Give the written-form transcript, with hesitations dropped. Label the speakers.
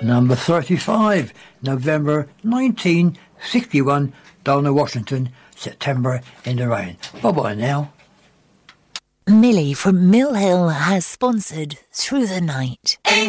Speaker 1: Number 35, November 1961, Donna Washington, September in the Rain. Bye-bye now.
Speaker 2: Millie from Mill Hill has sponsored Through the Night.